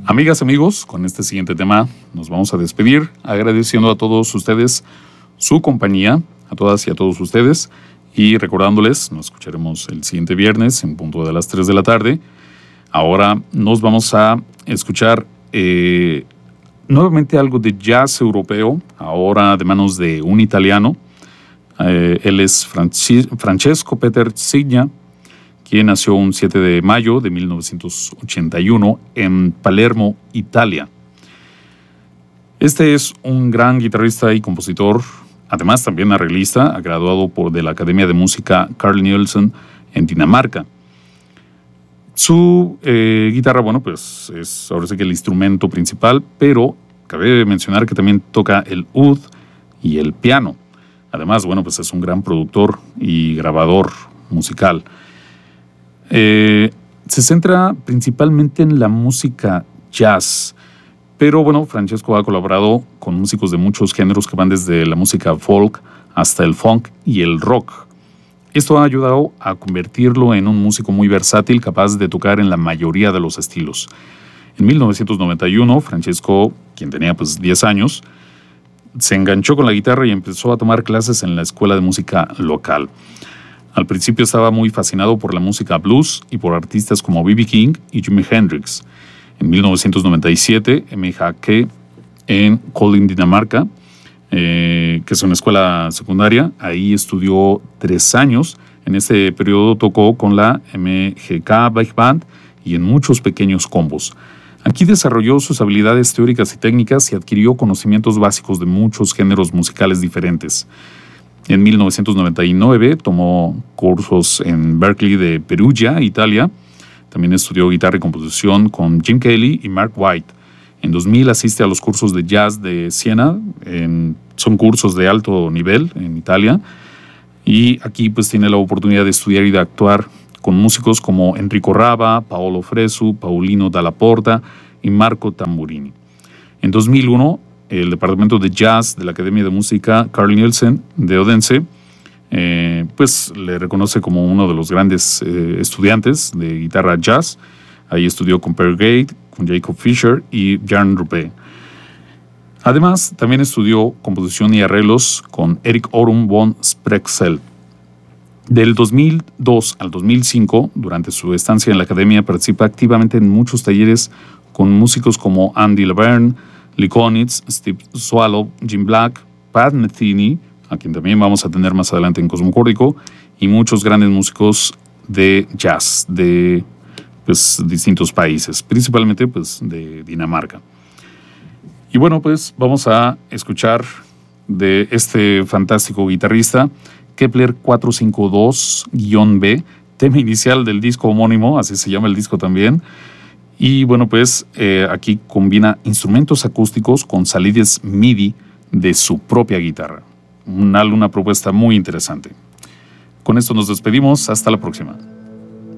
Amigas, amigos, con este siguiente tema nos vamos a despedir agradeciendo a todos ustedes su compañía, a todas y a todos ustedes, y recordándoles, nos escucharemos el siguiente viernes en punto de las 3 de la tarde. Ahora nos vamos a escuchar nuevamente algo de jazz europeo, ahora de manos de un italiano. Él es Francesco Peter Signa, quien nació un 7 de mayo de 1981 en Palermo, Italia. Este es un gran guitarrista y compositor, además también arreglista, graduado de la Academia de Música Carl Nielsen en Dinamarca. Su guitarra, pues es ahora sí que el instrumento principal, pero cabe mencionar que también toca el oud y el piano. Además, pues es un gran productor y grabador musical. Se centra principalmente en la música jazz, pero Francesco ha colaborado con músicos de muchos géneros que van desde la música folk hasta el funk y el rock. Esto ha ayudado a convertirlo en un músico muy versátil, capaz de tocar en la mayoría de los estilos. En 1991, Francesco, quien tenía 10 años, se enganchó con la guitarra y empezó a tomar clases en la escuela de música local. Al principio estaba muy fascinado por la música blues y por artistas como B.B. King y Jimi Hendrix. En 1997 MHK en Kolding, Dinamarca, que es una escuela secundaria. Ahí estudió 3 años. En ese periodo tocó con la MGK Big Band y en muchos pequeños combos. Aquí desarrolló sus habilidades teóricas y técnicas y adquirió conocimientos básicos de muchos géneros musicales diferentes. En 1999 tomó cursos en Berklee de Perugia, Italia. También estudió guitarra y composición con Jim Kelly y Mark White. En 2000 asiste a los cursos de jazz de Siena. Son cursos de alto nivel en Italia. Y aquí tiene la oportunidad de estudiar y de actuar con músicos como Enrico Rava, Paolo Fresu, Paulino Dalla Porta y Marco Tamburini. En 2001, el departamento de jazz de la Academia de Música Carl Nielsen de Odense le reconoce como uno de los grandes estudiantes de guitarra jazz. Ahí estudió con Per Gate, con Jacob Fischer y Björn Ruppe. Además, también estudió composición y arreglos con Erik Orum von Sprexel. Del 2002 al 2005, durante su estancia en la academia, participa activamente en muchos talleres con músicos como Andy Laverne, Lee Konitz, Steve Swallow, Jim Black, Pat Metheny, a quien también vamos a tener más adelante en Cosmocórdico, y muchos grandes músicos de jazz de distintos países, principalmente de Dinamarca. Y vamos a escuchar de este fantástico guitarrista, Kepler 452-B, tema inicial del disco homónimo, así se llama el disco también. Y aquí combina instrumentos acústicos con salidas MIDI de su propia guitarra. Una propuesta muy interesante. Con esto nos despedimos, hasta la próxima.